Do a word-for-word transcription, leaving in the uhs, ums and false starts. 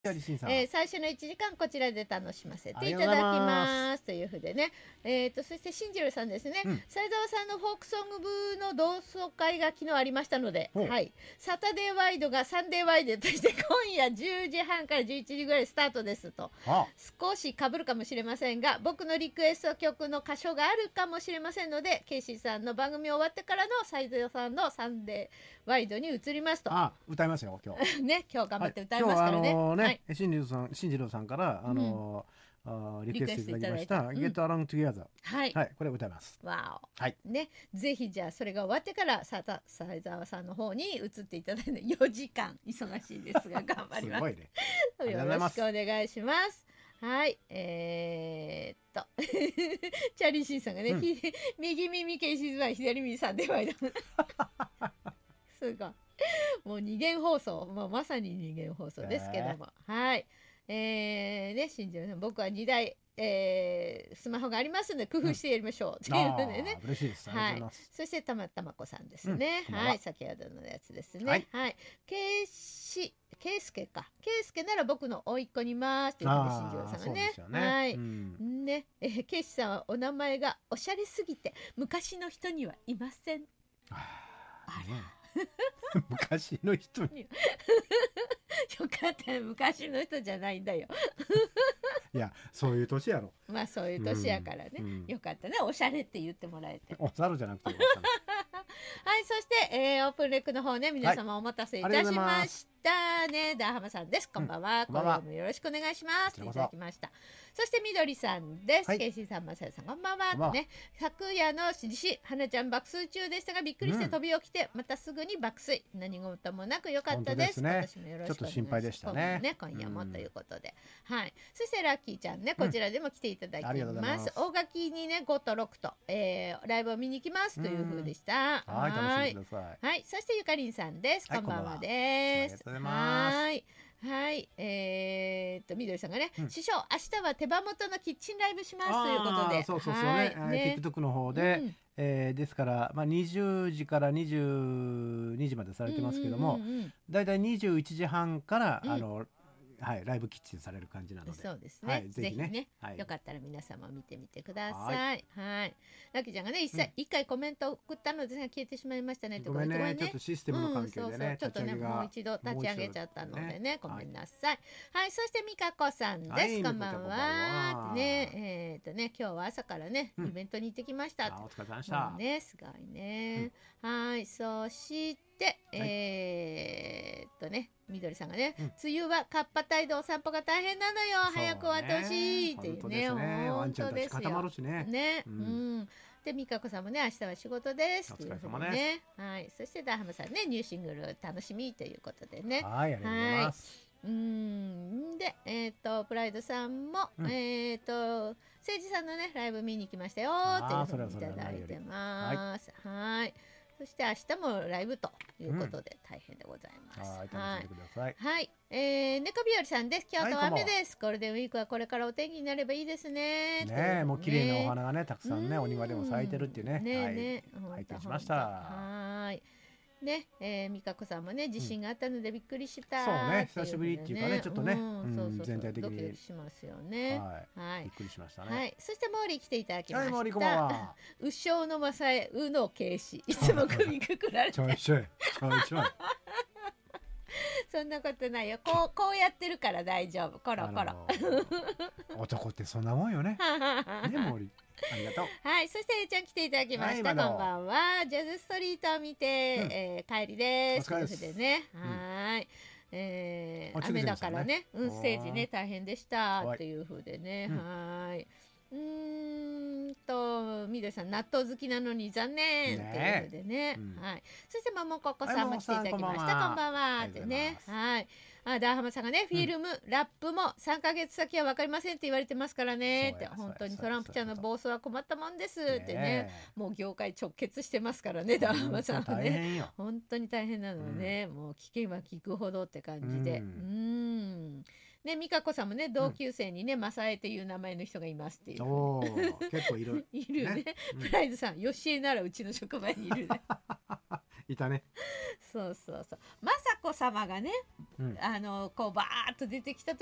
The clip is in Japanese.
やりしんさん、 えー最初のいちじかんこちらで楽しませていただきますというふうでね、えー、とそして新次郎さんですね、 うん斉沢さんのフォークソング部の同窓会が昨日ありましたので、 ほうはい、サタデーワイドがサンデーワイドとして今夜じゅうじはんからじゅういちじぐらいスタートですと。 あ少し被るかもしれませんが、僕のリクエスト曲の箇所があるかもしれませんので、ケイシーさんの番組終わってからの斉沢さんのサンデーワイドに移りますと。 あ歌いますよ今日。 ね、今日頑張って歌いはい、 ますからね。 今日はあのね、 はい、 新次郎さん新次郎さんからあの、あーリクエストいただきました「 リクエス Get Along Together」、 はい、 はい、これ歌います。 わお、 はいね、ぜひじゃあそれが終わってからさた斉沢さんの方に移っていただいてよじかん忙しいですが頑張ります。 すごいね。ありがとうよろしございますくお願いします。はい、えー、っとチャーリーシーさんがね、 うんひ右耳ケイシーズワイ左耳さんでワイドすごいもう二元放送、もうまさに二元放送ですけども、はいえー、ね新庄さん僕はにだい、えースマホがありますので工夫してやりましょう、っていうのでね、 あー嬉しいです。ありがとうございます。 そしてたまたまこさんですね、 うんこんばんははい先ほどのやつですね、 はいはいケイシケイスケかケイスケなら僕の甥っ子にいますっていうことで新庄あーさんがねそうですよね。 はい、 うんね、えー、ケイシさんはお名前がおしゃれすぎて昔の人にはいません。 ああーね昔の人によかったよ、昔の人じゃないんだよ。 いやそういう年やろ。 まあそういう年やからね、 うんうんよかったね、おしゃれって言ってもらえて。 お猿じゃなくてよかったな。 はい、そして、えー、オープンレックの方ね、皆様お待たせいたしましたね。ダーハマさんです。こんばんは。 こんばんは今夜もよろしくお願いします。いこちらこそただきました。そしてみどりさんです。 はいケイシーさん、まさやさん、こんばんは。 こんばんはとね、昨夜の地震、花ちゃん爆睡中でしたが、びっくりして飛び起きて、またすぐに爆睡。何事もなく良かったです。 本当今ですね年もよろしくお願いします。 ちょっと心配でしたね今後もね、今夜もということで。はい。そしてラッキーちゃんね、こちらでも来ていただきありがとうございま。 ますす大垣にね、ごとろくと、えー、ライブを見に行きますという風でした。 はい楽しんでください。 はい、そしてゆかりんさんです。 はいこんばんはこんばんはです。 ありがとうございますはい。はい、えー、っと、みどりさんがね、 うん師匠、明日は手羽元のキッチンライブしますということあで。 ーそうそうそうはいね。えー TikTok の方で、 うんえーですから、まあ、にじゅうじからにじゅうにじまでされてますけども、 うんうんうんうんだいたいにじゅういちじはんから、 うんあのはい、ライブキッチンされる感じなので、 そうですね。 はいぜひねぜひね、 はいよかったら皆様見てみてくださ。 はいはい。ラッキーちゃんがね、一回、一回コメント送ったのですが消えてしまいましたねってごことで。 めんねちょっとシステムの関係でね、 うんそうそうちょっとね立ち上げがもう一度立ち上げちゃったのでねねごめんなさい。はい、そして美香子さんです。 はいこんばん美香子こんばんは。 はね、えっ、とね今日は朝からね、 うんイベントに行ってきました。 あお疲れ様でしたもう。ねすごいね。はい、そしてえーっとねみどりさんがね、 うん梅雨はカッパ帯でお散歩が大変なのよ。早く終わってほしいっていうね。 本当ですね。ワン本ちゃんたち当ですよ。 固まるしね。 ね、 ううんん、で美香子さんもね明日は仕事ですおというこ疲れ様ですとでね、はい、そしてダーハムさんねニューシングル楽しみということでね、 はい、ありがとうございます。 うんでえっ、とプライドさんも、 うんえっ、と誠治さんのねライブ見に来ましたよあーっていうふうにいそれはそれはただいてます。はいそして明日もライブということで大変でございます。 はい、楽しんでください。 はい、えー、猫日和さんです。京都ははいこんばんは雨です。ゴールデンウィークはこれからお天気になればいいですね。というねえ、もう綺麗なお花がね、たくさんね、 うんお庭でも咲いてるっていうね。 ねえはいねえほんと拝見しました。 ほんとはーい。ね、えー、美香子さんもね地震があったのでびっくりしたそうねってい久しぶりっていうかねちょっとねうんうんそうそうそう全体的にドキドキしますよね。 は、 はいいびっくりしましたはね。 い、そしてモーリー来ていただきまはい、 した。 森こんばんは。 うしょうのまさえうの警視いつも首くくられてちょいちょい、ちょいちょい。 そんなことないよ。こうこうやってるから大丈夫。コロコロ。 あのー男ってそんなもんよね。ね、森。ありがとう。 はい、そしてえいちゃん来ていただきました。 はいどうもこんばんは。ジャズストリートを見て、 うんえー帰りです。 お疲れですということでね、 うんはーい。えーあ雨だからね、うん、 おーステージね大変でしたはいっていう風でね、 うんはーい。うーんとみどりさん納豆好きなのに残念っていう風でね、 うんはい。そしてももここさんはいも来ていただきました。 ももこさんこんばんはありがとうございってねま、すはい。あダーハマさんがね、フィルムラップもさんかげつ先は分かりませんって言われてますからねってそうや本当にそうやトランプちゃんの暴走は困ったもんですってねねもう業界直結してますからねえダーハマさんは大ね変よ。 本当に大変なのね、もう聞けば聞くほどって感じでううんんね美香子さんもね同級生にねマサエという名前の人がいますっていう、 おー結構いる。 いるねねうんプライズさんヨシエならうちの職場にいるねいたね。 そうそうそうまさ子様がね、 うんあのこうバーッと出てきた